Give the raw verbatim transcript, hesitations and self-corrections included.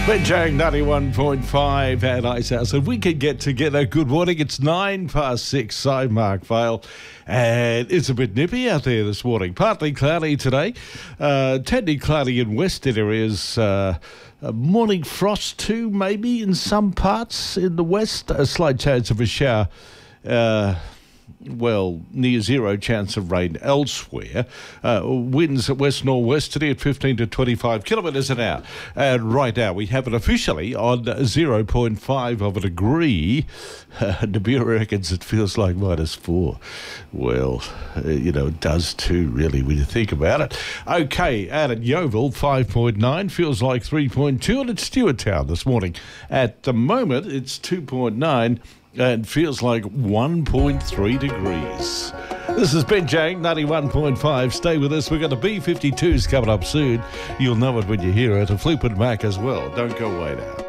Benjang ninety-one point five at Ice House. If we could get together, good morning. It's nine past six. I'm Mark Vale, and it's a bit nippy out there this morning. Partly cloudy today, uh, tending cloudy in western areas. Uh, a morning frost too, maybe in some parts in the west. A slight chance of a shower. Uh, Well, near zero chance of rain elsewhere. Uh, winds at west northwest today at fifteen to twenty-five kilometres an hour. And right now we have it officially on zero point five of a degree. Uh, the Bureau reckons it feels like minus four. Well, uh, you know, it does too, really, when you think about it. Okay, out at Yeovil, five point nine, feels like three point two, and at Stewarttown this morning. At the moment, it's two point nine. And feels like one point three degrees. This is Benjang ninety-one point five. Stay with us. We've got the B fifty-twos coming up soon. You'll know it when you hear it. A Fleetwood Mac as well. Don't go away now.